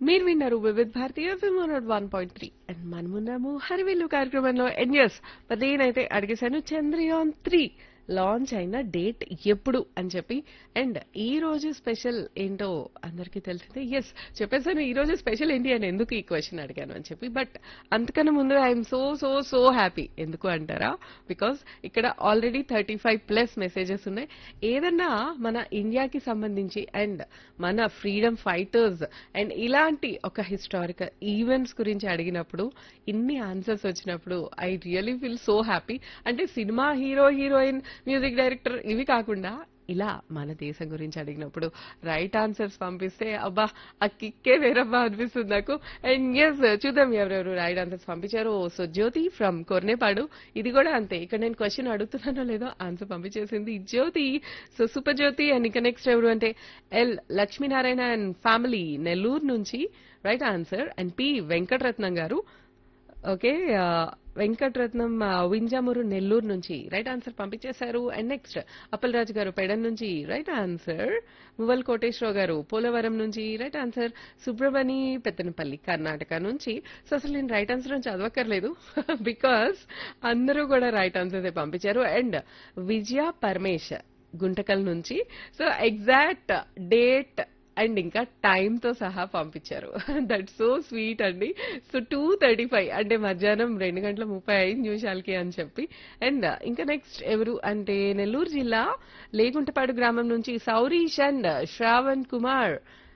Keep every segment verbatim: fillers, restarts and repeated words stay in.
మీరు విన్నారు వివిధ్ భారతీయ FM one point three and మనమున్నాము హరివిల్లు కార్యక్రమంలో అండ్ ఎస్ మరి నేనైతే అడిగేశాను చంద్రయాన్ త్రీ లాంచ్ అయిన డేట్ ఎప్పుడు అని చెప్పి అండ్ ఈ రోజు స్పెషల్ ఏంటో అందరికీ తెలిసిందే. ఎస్ చెప్పేసాను ఈ రోజు స్పెషల్ ఏంటి అని ఎందుకు ఈ క్వశ్చన్ అడిగాను అని చెప్పి. బట్ అంతకన్నా ముందు I'm so so so happy. ఎందుకు అంటారా, బికాస్ ఇక్కడ already thirty five plus messages ఉన్నాయి. ఏదన్నా మన ఇండియాకి సంబంధించి అండ్ మన ఫ్రీడమ్ ఫైటర్స్ అండ్ ఇలాంటి ఒక హిస్టారికల్ ఈవెంట్స్ గురించి అడిగినప్పుడు ఇన్ని ఆన్సర్స్ వచ్చినప్పుడు I really feel so happy. అంటే cinema hero heroine music director ఇవి కాకుండా ఇలా మన దేశం గురించి అడిగినప్పుడు రైట్ ఆన్సర్స్ పంపిస్తే అబ్బా ఆ కిక్కే వేరబ్బా అనిపిస్తుంది నాకు. అండ్ ఎస్ చూద్దాం ఎవరెవరు రైట్ ఆన్సర్స్ పంపించారు. సో జ్యోతి ఫ్రమ్ కొర్నేపాడు, ఇది కూడా అంతే. ఇక్కడ నేను క్వశ్చన్ అడుగుతున్నానో లేదో answer పంపించేసింది Jyothi. So super Jyothi. And ఇక నెక్స్ట్ ఎవరు అంటే L Lakshminarayana and family Nellore నుంచి right answer. And P Venkataratnam గారు ఓకే వెంకటరత్నం వింజామూరు నెల్లూరు నుంచి రైట్ ఆన్సర్ పంపించేశారు. అండ్ నెక్స్ట్ అప్పలరాజు గారు పెడన్ నుంచి రైట్ ఆన్సర్. మువల్ కోటేశ్వరరావు గారు పోలవరం నుంచి రైట్ ఆన్సర్. సుబ్రమణి పెత్తనపల్లి కర్ణాటక నుంచి. సో అసలు నేను రైట్ ఆన్సర్ అని చదవక్కర్లేదు బికాస్ అందరూ కూడా రైట్ ఆన్సర్స్ పంపించారు. అండ్ విజయ పరమేశ్ గుంటకల్ నుంచి. సో ఎగ్జాక్ట్ డేట్ అండ్ ఇంకా టైమ్ తో సహా పంపించారు. దట్ సో స్వీట్ అండి. సో టూ థర్టీ ఫైవ్ అంటే మధ్యాహ్నం రెండు గంటల ముప్పై ఐదు నిమిషాలకి అని చెప్పి. అండ్ ఇంకా నెక్స్ట్ ఎవరు అంటే నెల్లూరు జిల్లా లేగుంటపాడు గ్రామం నుంచి సౌరీష్ అండ్ శ్రావణ్ కుమార్,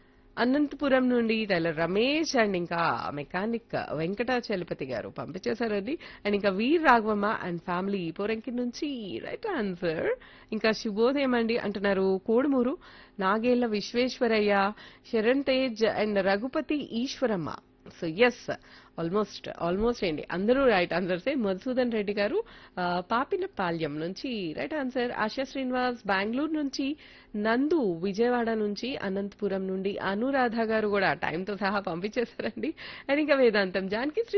అనంతపురం నుండి టైలర్ రమేష్ అండ్ ఇంకా మెకానిక్ వెంకటాచలపతి గారు పంపించేశారండి. అండ్ ఇంకా వీర్ రాఘవమ్మ అండ్ ఫ్యామిలీ పోరంకి నుంచి రైట్ ఆన్సర్. ఇంకా శుభోదయం అండి అంటున్నారు Kodumur Nagella Visvesvaraya, Sharan Tej and Raghupathi Eshwaramma. So yes almost almost ఏంటి అందరూ రైట్ ఆన్సర్సే. మధుసూదన్ రెడ్డి గారు పాపినపాల్యం నుంచి రైట్ ఆన్సర్. ఆశా శ్రీనివాస్ బెంగళూరు నుంచి, నందు విజయవాడ నుంచి, అనంతపురం నుండి అనురాధ గారు కూడా టైంతో సహా పంపించేశారండి. అండ్ ఇంకా వేదాంతం జానకి